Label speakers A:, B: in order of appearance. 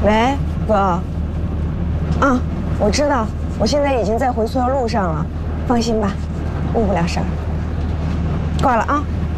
A: 喂，哥。啊，我知道，我现在已经在回宿的路上了，放心吧，误不了事儿。挂了啊。